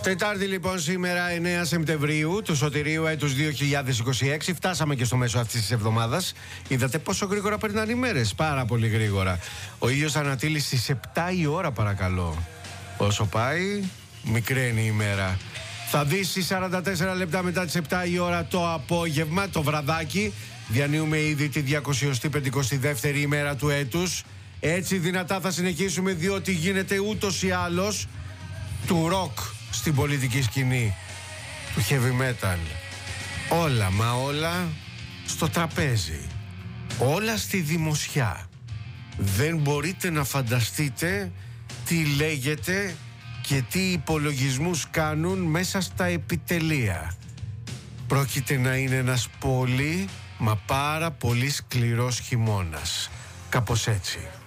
Τετάρτη λοιπόν σήμερα 9 Σεπτεμβρίου του Σωτηρίου έτους 2026. Φτάσαμε και στο μέσο αυτής της εβδομάδας. Είδατε πόσο γρήγορα περνάνε οι μέρες? Πάρα πολύ γρήγορα. Ο ήλιος ανατείλει στις 7 η ώρα παρακαλώ. Όσο πάει μικραίνει η μέρα. Θα δεις στις 44 λεπτά μετά τις 7 η ώρα το απόγευμα, το βραδάκι. Διανύουμε ήδη τη 252η ημέρα του έτους. Έτσι δυνατά θα συνεχίσουμε, διότι γίνεται ούτως ή άλλως του ροκ στην πολιτική σκηνή, του heavy metal. Όλα μα όλα στο τραπέζι, όλα στη δημοσιά. Δεν μπορείτε να φανταστείτε τι λέγεται και τι υπολογισμούς κάνουν μέσα στα επιτελεία. Πρόκειται να είναι ένας πολύ, μα πάρα πολύ σκληρός χειμώνας. Κάπως έτσι.